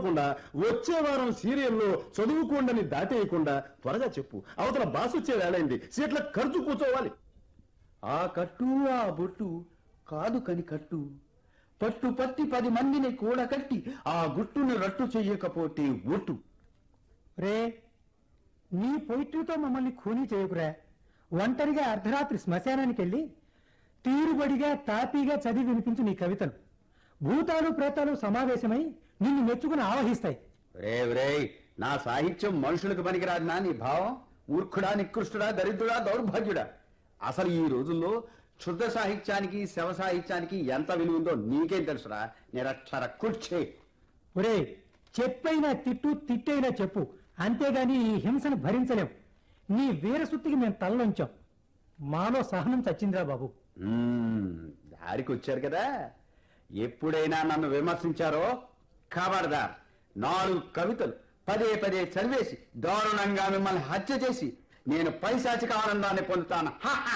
చెప్పకుండా వచ్చే వారం సీరియల్లో చదువుకోండి దాటేయకుండా త్వరగా చెప్పు. అవతల బాస్ వచ్చే వేళైంది, సీట్ల ఖర్చు కూర్చోవాలి. ఆ కట్టు ఆ బొట్టు కాదు కని కట్టు, పట్టు పట్టి 10 మందిని కూడకట్టి ఆ గుట్టును రట్టు చెయ్యకపోతే ఒట్టు. రే, నీ పొయిట్రీతో మమ్మల్ని ఖూనీ చేయకురా. ఒంటరిగా అర్ధరాత్రి శ్మశానానికి వెళ్ళి తీరుబడిగా తాపీగా చదివి వినిపించు నీ కవితలు. భూతాలు ప్రేతాలు సమావేశమై నిన్ను మెచ్చుకుని ఆవహిస్తాయి. రే, నా సాహిత్యం మనుషులకు పనికిరాదు నా నీ భావం. మూర్ఖుడా, నికృష్టుడా, దరిద్రుడా, దౌర్భాగ్యుడా. అసలు ఈ రోజుల్లో శుద్ధ సాహిత్యానికి శవ సాహిత్యానికి ఎంత విలువ ఉందో నీకేం తెలుసురా నిరక్షర కుర్చే. ఒరే, చెప్పైనా తిట్టు, తిట్టైనా చెప్పు, అంతేగాని ఈ హింసను భరించలేం. నీ వీరసుత్తికి మేము తలలోంచాం. మాలో సహనం చచ్చిందిరా బాబు. దారికి వచ్చారు కదా. ఎప్పుడైనా నన్ను విమర్శించారో ఖబర్దార్. 4 కవితలు పదే చదివేసి దారుణంగా మిమ్మల్ని హత్య చేసి నేను పైశాచిక ఆనందాన్ని పొందుతాను.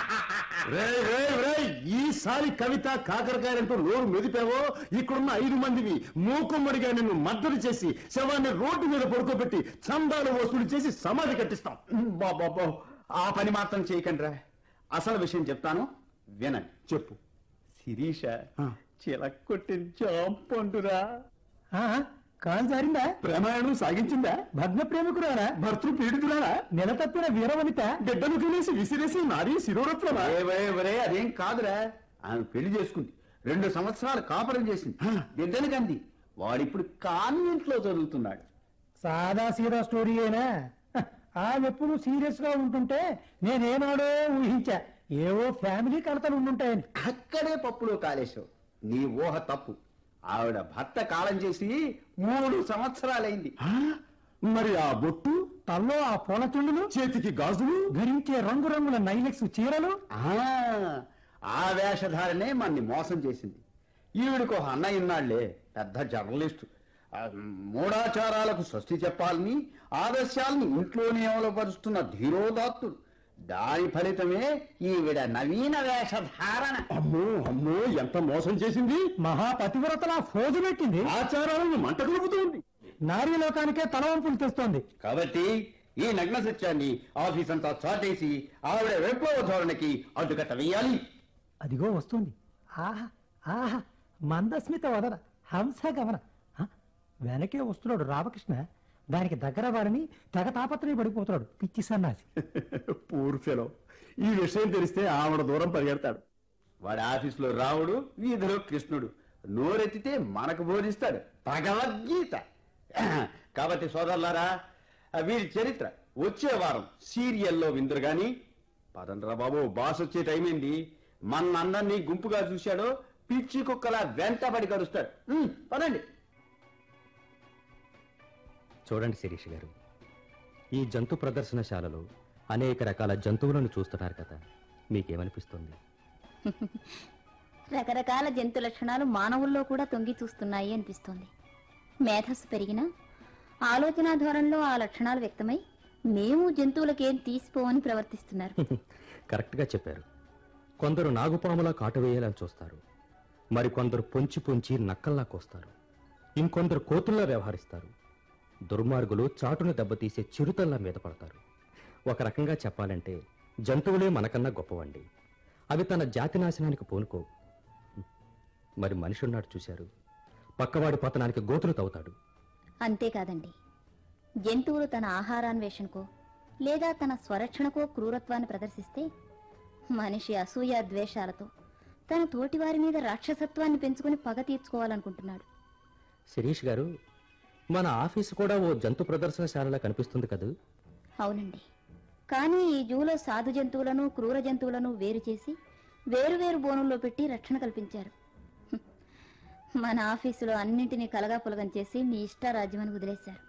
ఈసారి కవిత కాకరకాయలంటూ నోరు మెదిపావో ఇక్కడున్న 5 మందివి మూకుమ్మడిగా నిన్ను మద్దతు చేసి శవాన్ని రోడ్డు మీద పడుకోబెట్టి చందాలు వసూలు చేసి సమాధి కట్టిస్తాం. బాబా, ఆ పని మాత్రం చేయకండి. అసలు విషయం చెప్తాను, వినండి. చెప్పు. శిరీష చిలక్కొట్టిన జాంపండురా. కాలు జారిందా? ప్రేమాయణం సాగించిందా? భగ్న ప్రేమికురారా? భర్తృ పీడితురారా? నెలతప్పిన వీరవనిత? బిడ్డను తినేసి విసిరేసి నారీ శిరోరత్నమా? అదేం కాదురా. ఆమె పెళ్లి చేసుకుంది, 2 సంవత్సరాలు కాపురం చేసింది, బిడ్డను కంది. వాడిప్పుడు కాన్వెంట్ లో చదువుతున్నాడు. సాదా సీదా స్టోరీ అయినా ఎప్పుడు సీరియస్ గా ఉంటుంటే నేనేనాడో ఊహించా ఏవో ఫ్యామిలీ కడతలు ఉండుంటాయని. అక్కడే పప్పులో కాలేశావు. నీ ఊహ తప్పు. ఆవిడ భర్త కాలం చేసి 3 సంవత్సరాలైంది. మరి ఆ బొట్టు, తల్లో ఆ పూల చుండులు, చేతికి గాజులు, ధరించే రంగురంగుల నైలెక్స్ చీరలు, ఆ వేషధారనే మన్ని మోసం చేసింది. ఈవిడికి ఒక అన్నయ్య ఉన్నాళ్లే, పెద్ద జర్నలిస్టు. మూఢాచారాలకు స్వస్తి చెప్పాలని ఆదర్శాలని ఇంట్లోనే అమలుపరుస్తున్న ధీరోదాత్తుడు. దాని ఫలితమే ఈవిడ నవీన వేషధారణ. అమ్మో ఎంత మోసం చేసింది. మహాపతివ్రతలా ఫోజు పెట్టింది, ఆచారాలను మంటగలుపుతోంది, నారీ లోకానికే తలవంపులు తెస్తోంది. కాబట్టి ఈ నగ్న సత్యాన్ని ఆఫీస్ అంతా చాటేసి ఆవిడ విప్లవ ధోరణికి అడ్డుకట్ట వేయాలి. అదిగో వస్తుంది. ఆహా ఆహా, మందస్మిత వదన, హంస గమన. వెనకే వస్తున్నాడు రామకృష్ణ. దానికి దగ్గర వాడని తెగ తాపత్రయ పడిపోతున్నాడు పిచ్చి సన్నాసి. Poor fellow. ఈ విషయం తెలిస్తే ఆవిడ దూరం పరిగెడతాడు. వాడి ఆఫీసులో రావుడు, వీధిలో కృష్ణుడు. నోరెత్తితే మనకు బోధిస్తాడు భగవద్గీత. కాబట్టి సోదరులారా, వీరి చరిత్ర వచ్చే వారం సీరియల్లో విందురు గాని. పదండ్రా బాబు, బాస్ వచ్చే టైం ఏంది. మనందరినీ గుంపుగా చూశాడో పిచ్చి కుక్కలా వెంటబడి కరుస్తాడు. పదండి. చూడండి శిరీష్ గారు, ఈ జంతు ప్రదర్శనశాలలో అనేక రకాల జంతువులను చూస్తున్నారు కదా, మీకేమనిపిస్తుంది? రకరకాల జంతు లక్షణాలు మానవుల్లో కూడా తొంగి చూస్తున్నాయి అనిపిస్తోంది. మేధస్సు పెరిగినా ఆలోచన ధోరణిలో ఆ లక్షణాలు వ్యక్తమై మేము జంతువులకేం తీసిపోవని ప్రవర్తిస్తున్నారు. కరెక్ట్గా చెప్పారు. కొందరు నాగుపాములా కాటువేయాలని చూస్తారు, మరికొందరు పొంచి పొంచి నక్కల్లా కోస్తారు, ఇంకొందరు కోతుల్లా వ్యవహరిస్తారు. దుర్మార్గులు చాటును దెబ్బతీసే చిరుతల్లా మీద పడతారు. ఒక రకంగా చెప్పాలంటే జంతువులే మనకన్నా గొప్పవండి. అవి తన జాతి నాశనానికి పూనుకో. మరి మనిషి ఉన్నాడు చూశారు, పక్కవాడి పతనానికి గోతులు తవ్వుతాడు. అంతేకాదండి, జంతువులు తన ఆహారాన్వేషణకో లేదా తన స్వరక్షణకో క్రూరత్వాన్ని ప్రదర్శిస్తే మనిషి అసూయ ద్వేషాలతో తన తోటివారి మీద రాక్షసత్వాన్ని పెంచుకుని పగ తీర్చుకోవాలనుకుంటున్నాడు. శిరీష్ గారు, మన ఆఫీసు కూడా ఓ జంతు ప్రదర్శనశాలలా కనిపిస్తుంది కదూ? అవునండి, కానీ ఈ జూలో సాధు జంతువులను క్రూర జంతువులను వేరు చేసి వేరువేరు బోనుల్లో పెట్టి రక్షణ కల్పించారు. మన ఆఫీసులో అన్నింటినీ కలగాపులగం చేసి మీ ఇష్టారాజ్యమని వదిలేశారు.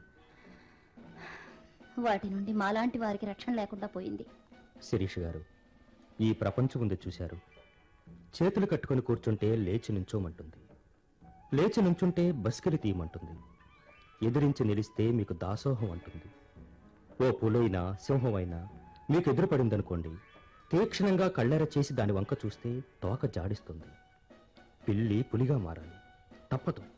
వాటి నుండి మాలాంటి వారికి రక్షణ లేకుండా పోయింది. శిరీష్ గారు, ఈ ప్రపంచం ఉంది చూశారు, చేతులు కట్టుకుని కూర్చుంటే లేచి నుంచోమంటుంది, లేచి నుంచుంటే బస్కిరి తీయమంటుంది, ఎదిరించి నిలిస్తే మీకు దాసోహం అంటుంది. ఓ పులైనా సింహమైనా మీకు ఎదురుపడిందనుకోండి, తీక్షణంగా కళ్ళెర చేసి దాని వంక చూస్తే తోక జాడిస్తుంది. పిల్లి పులిగా మారాలి, తప్పదు.